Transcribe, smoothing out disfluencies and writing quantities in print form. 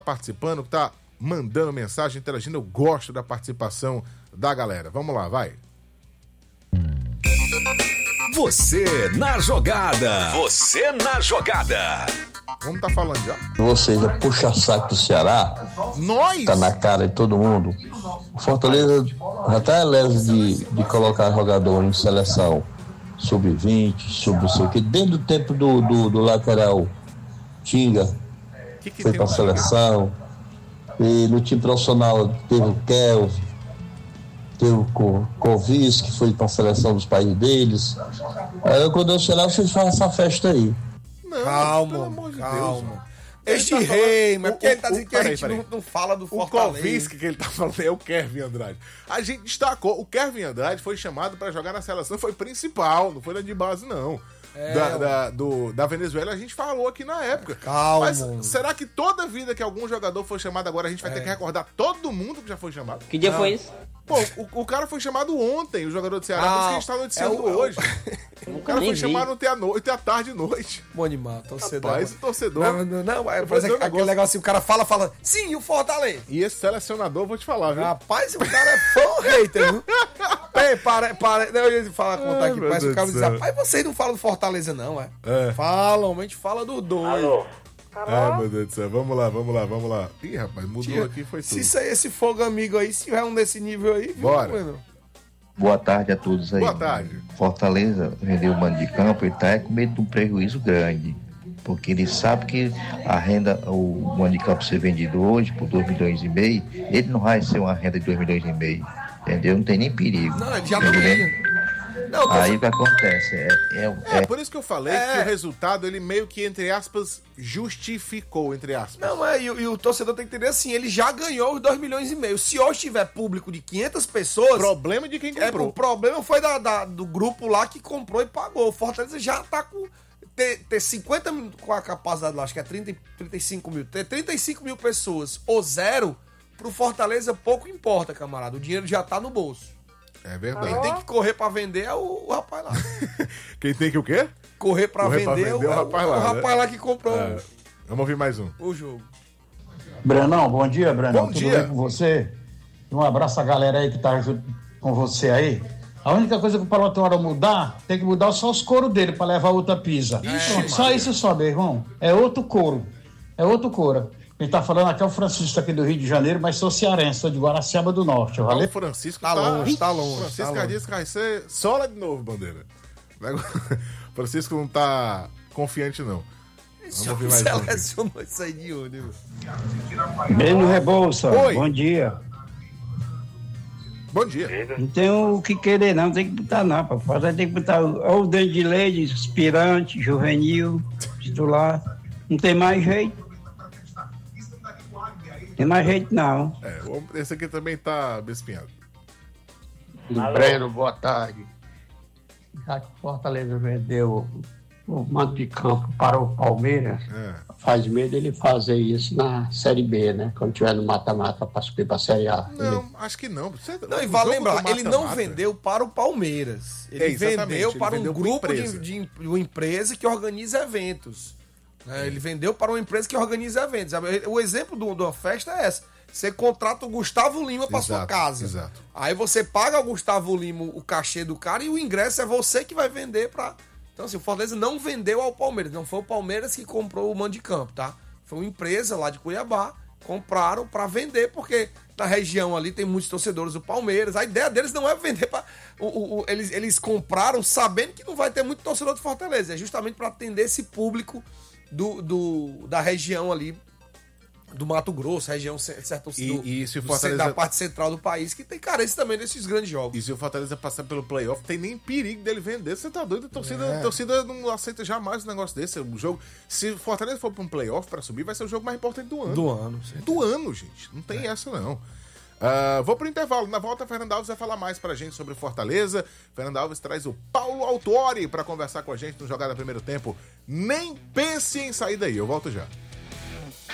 participando, que tá mandando mensagem, interagindo. Eu gosto da participação da galera. Vamos lá, vai. Você na jogada. Você na jogada. Vamos tá falando já. Você já puxa saco do Ceará. Nós! Tá na cara de todo mundo. O Fortaleza já tá leve de colocar jogador em seleção. Sub-20, sub não sei o que. Desde o tempo do lateral Tinga, foi pra seleção. E no time profissional teve o Kelvin, teve o Kovic, que foi pra seleção dos países deles. Aí quando eu sei lá, vocês fazem essa festa aí. Não, calma, pelo amor de calma. Deus. Este rei, mas porque ele tá dizendo que a gente não fala do Fortaleza. O Kovic que ele tá falando é o Kevin Andrade. A gente destacou, o Kevin Andrade foi chamado pra jogar na seleção, foi principal, não foi na de base, não. Da Venezuela, a gente falou aqui na época. Calma. Mas será que toda vida que algum jogador for chamado agora, a gente vai ter que recordar todo mundo que já foi chamado? Que dia foi isso? Pô, o cara foi chamado ontem, o jogador do Ceará, por isso que a gente tá noticiando hoje. O cara foi chamado ontem à noite, à tarde e noite. Bom demais, torcedor. Rapaz, o torcedor. Não, parece aquele negócio assim, o cara fala, sim, o Fortaleza. E esse selecionador, vou te falar, viu? Rapaz, o cara é fã hater, viu? Não, eu ia contar aqui, parece que o cara diz, rapaz, vocês não falam do Fortaleza não, Falam, a gente fala dos dois. Alô? Ai, meu Deus do céu, vamos lá. Ih, rapaz, mudou aqui, foi tudo. Se isso aí, esse fogo amigo aí, se tiver um desse nível aí, bora. Mano? Boa tarde a todos aí. Boa tarde. Fortaleza vendeu o mando de campo, ele tá com medo de um prejuízo grande. Porque ele sabe que a renda, o mando de campo ser vendido hoje por 2,5 milhões, ele não vai ser uma renda de 2,5 milhões. Entendeu? Não tem nem perigo. Não, ele já não tem. Aí o que acontece? É por isso que eu falei que o resultado, ele meio que, entre aspas, justificou, entre aspas. Não, e o torcedor tem que entender assim, ele já ganhou os 2,5 milhões. Se hoje tiver público de 500 pessoas... Problema de quem comprou. O problema foi do grupo lá que comprou e pagou. O Fortaleza já tá com... Ter 50 mil, com a capacidade lá, acho que é 35 mil. Ter 35 mil pessoas ou zero, pro Fortaleza pouco importa, camarada. O dinheiro já tá no bolso. É verdade. Quem tem que correr pra vender é o rapaz lá. Quem tem que o quê? Correr pra vender é o rapaz lá. O rapaz lá que comprou Vamos ouvir mais um. O jogo. Brenão, bom dia, Brenão. Bom Tudo dia. bem com você? Um abraço à galera aí que tá junto com você aí. A única coisa que o Paulo tem hora mudar, tem que mudar só os couros dele pra levar outra pisa. Pronto, só isso só, meu irmão. É outro couro. Quem tá falando aqui é o Francisco aqui do Rio de Janeiro, mas sou cearense, sou de Guaraciaba do Norte. Valeu? O Francisco tá longe. Francisco disse que vai ser sola de novo, Bandeira. O Francisco não tá confiante, não. Vamos ouvir mais selecionou isso aí de onde, meu? Breno Rebouça, Oi. bom dia. Bom dia. Não tem o que querer não, tem que botar não, papai. Tem que botar ou o dente de leite, aspirante, juvenil, titular. Não tem mais jeito. Tem mais jeito não. Esse aqui também tá bespinhado. Breno, boa tarde. Já que o Fortaleza vendeu o mando de campo para o Palmeiras, faz medo ele fazer isso na Série B, né? Quando tiver no mata-mata para subir para a Série A. Não, acho que não. Não, e vale lembrar, ele não vendeu para o Palmeiras. Ele vendeu para um grupo de uma empresa que organiza eventos. Ele vendeu para uma empresa que organiza eventos. O exemplo de uma festa é essa. Você contrata o Gustavo Lima para sua casa. Exato. Aí você paga ao Gustavo Lima o cachê do cara e o ingresso é você que vai vender para... Então, assim, o Fortaleza não vendeu ao Palmeiras. Não foi o Palmeiras que comprou o mando de campo, tá? Foi uma empresa lá de Cuiabá. Compraram para vender, porque na região ali tem muitos torcedores do Palmeiras. A ideia deles não é vender para... Eles compraram sabendo que não vai ter muito torcedor do Fortaleza. É justamente para atender esse público da região ali do Mato Grosso, região da parte central do país, que tem carência também desses grandes jogos. E se o Fortaleza passar pelo playoff, tem nem perigo dele vender. Você tá doido? A torcida não aceita jamais um negócio desse. O jogo, se o Fortaleza for para um playoff para subir, vai ser o jogo mais importante do ano. Do ano, gente. Não tem essa, não. Vou pro intervalo. Na volta, Fernando Alves vai falar mais pra gente sobre Fortaleza. Fernando Alves traz o Paulo Autuori pra conversar com a gente no Jogada Primeiro Tempo. Nem pense em sair daí. Eu volto já.